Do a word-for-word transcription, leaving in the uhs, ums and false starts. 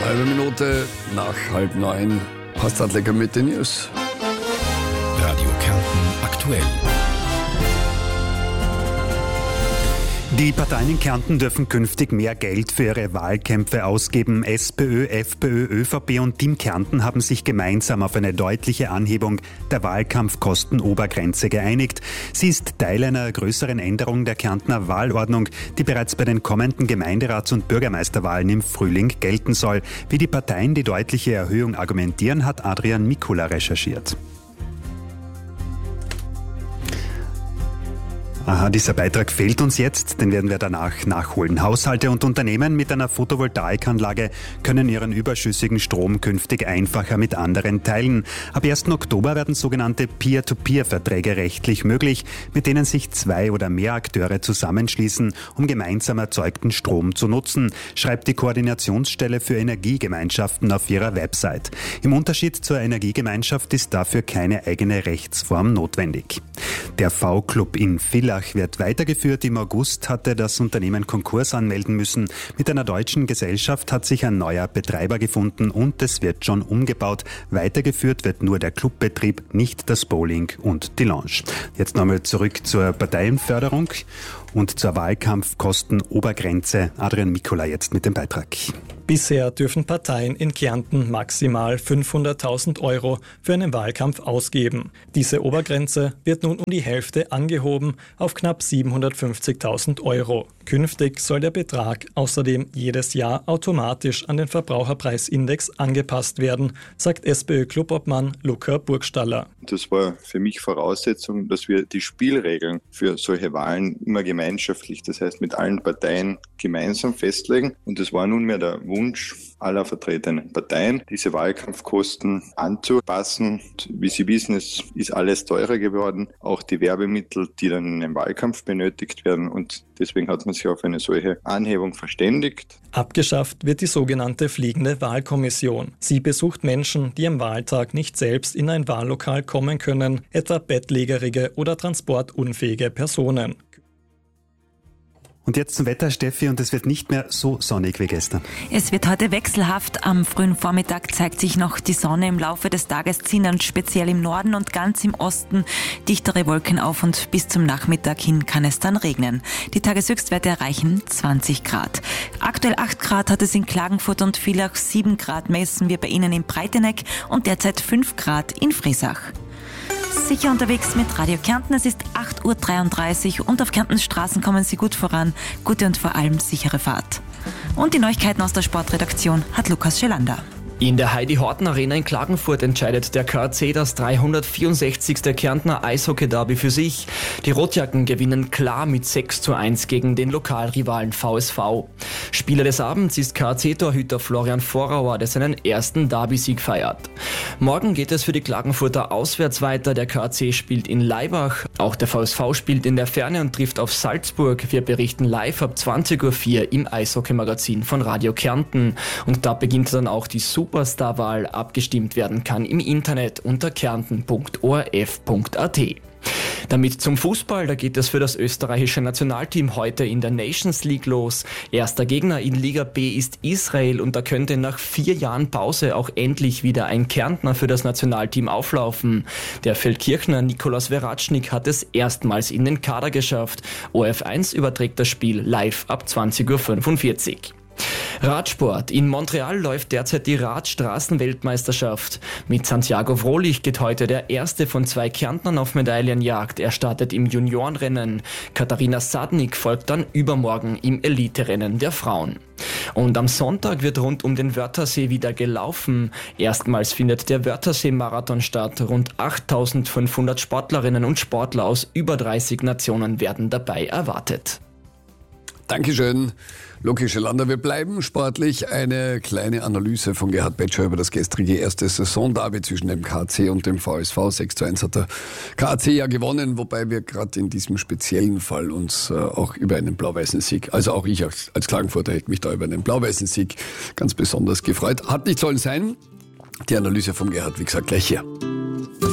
Halbe Minute nach halb neun. Passt halt lecker mit den News. Radio Kärnten aktuell. Die Parteien in Kärnten dürfen künftig mehr Geld für ihre Wahlkämpfe ausgeben. SPÖ, FPÖ, ÖVP und Team Kärnten haben sich gemeinsam auf eine deutliche Anhebung der Wahlkampfkostenobergrenze geeinigt. Sie ist Teil einer größeren Änderung der Kärntner Wahlordnung, die bereits bei den kommenden Gemeinderats- und Bürgermeisterwahlen im Frühling gelten soll. Wie die Parteien die deutliche Erhöhung argumentieren, hat Adrian Mikula recherchiert. Aha, dieser Beitrag fehlt uns jetzt, den werden wir danach nachholen. Haushalte und Unternehmen mit einer Photovoltaikanlage können ihren überschüssigen Strom künftig einfacher mit anderen teilen. Ab ersten Oktober werden sogenannte Peer-to-Peer-Verträge rechtlich möglich, mit denen sich zwei oder mehr Akteure zusammenschließen, um gemeinsam erzeugten Strom zu nutzen, schreibt die Koordinationsstelle für Energiegemeinschaften auf ihrer Website. Im Unterschied zur Energiegemeinschaft ist dafür keine eigene Rechtsform notwendig. Der V-Club in Villach wird weitergeführt. Im August hatte das Unternehmen Konkurs anmelden müssen. Mit einer deutschen Gesellschaft hat sich ein neuer Betreiber gefunden und es wird schon umgebaut. Weitergeführt wird nur der Clubbetrieb, nicht das Bowling und die Lounge. Jetzt nochmal zurück zur Parteienförderung und zur Wahlkampfkostenobergrenze. Adrian Mikula jetzt mit dem Beitrag. Bisher dürfen Parteien in Kärnten maximal fünfhunderttausend Euro für einen Wahlkampf ausgeben. Diese Obergrenze wird nun um die Hälfte angehoben auf knapp siebenhundertfünfzigtausend Euro. Künftig soll der Betrag außerdem jedes Jahr automatisch an den Verbraucherpreisindex angepasst werden, sagt SPÖ-Clubobmann Luca Burgstaller. Das war für mich Voraussetzung, dass wir die Spielregeln für solche Wahlen immer gemeinschaftlich, das heißt mit allen Parteien gemeinsam festlegen. Und es war nunmehr der Wunsch aller vertretenen Parteien, diese Wahlkampfkosten anzupassen. Wie Sie wissen, es ist alles teurer geworden, auch die Werbemittel, die dann in einem Wahlkampf benötigt werden. Und deswegen hat man sich auf eine solche Anhebung verständigt. Abgeschafft wird die sogenannte fliegende Wahlkommission. Sie besucht Menschen, die am Wahltag nicht selbst in ein Wahllokal kommen können, etwa bettlägerige oder transportunfähige Personen. Und jetzt zum Wetter, Steffi, und es wird nicht mehr so sonnig wie gestern. Es wird heute wechselhaft. Am frühen Vormittag zeigt sich noch die Sonne. Im Laufe des Tages ziehen dann speziell im Norden und ganz im Osten dichtere Wolken auf und bis zum Nachmittag hin kann es dann regnen. Die Tageshöchstwerte erreichen zwanzig Grad. Aktuell acht Grad hat es in Klagenfurt und Villach, sieben Grad messen wir bei Ihnen in Breiteneck und derzeit fünf Grad in Friesach. Sicher unterwegs mit Radio Kärnten. Es ist acht Uhr dreiunddreißig und auf Kärntens Straßen kommen Sie gut voran. Gute und vor allem sichere Fahrt. Und die Neuigkeiten aus der Sportredaktion hat Lukas Schelander. In der Heidi-Horten-Arena in Klagenfurt entscheidet der K A C das dreihundertvierundsechzigste Kärntner Eishockey-Derby für sich. Die Rotjacken gewinnen klar mit sechs zu eins gegen den Lokalrivalen V S V. Spieler des Abends ist K A C-Torhüter Florian Vorauer, der seinen ersten Derby-Sieg feiert. Morgen geht es für die Klagenfurter auswärts weiter. Der K A C spielt in Laibach. Auch der V S V spielt in der Ferne und trifft auf Salzburg. Wir berichten live ab zwanzig Uhr vier im Eishockey-Magazin von Radio Kärnten. Und da beginnt dann auch die Superstar-Wahl. Abgestimmt werden kann im Internet unter kärnten punkt o r f punkt a t. Damit zum Fußball, da geht es für das österreichische Nationalteam heute in der Nations League los. Erster Gegner in Liga B ist Israel und da könnte nach vier Jahren Pause auch endlich wieder ein Kärntner für das Nationalteam auflaufen. Der Feldkirchner Nikolaus Veratschnik hat es erstmals in den Kader geschafft. O R F eins überträgt das Spiel live ab zwanzig Uhr fünfundvierzig. Radsport. In Montreal läuft derzeit die Radstraßenweltmeisterschaft. Mit Santiago Vrolich geht heute der erste von zwei Kärntnern auf Medaillenjagd. Er startet im Juniorenrennen. Katharina Sadnik folgt dann übermorgen im Eliterennen der Frauen. Und am Sonntag wird rund um den Wörthersee wieder gelaufen. Erstmals findet der Wörthersee-Marathon statt. Rund achttausendfünfhundert Sportlerinnen und Sportler aus über dreißig Nationen werden dabei erwartet. Dankeschön, Luki Schelander. Wir bleiben sportlich. Eine kleine Analyse von Gerhard Betscher über das gestrige erste Saisonderby zwischen dem K A C und dem V S V. sechs zu eins hat der K A C ja gewonnen, wobei wir gerade in diesem speziellen Fall uns äh, auch über einen blau-weißen Sieg, also auch ich als, als Klagenfurter hätte mich da über einen blau-weißen Sieg ganz besonders gefreut. Hat nicht sollen sein. Die Analyse von Gerhard, wie gesagt, gleich hier.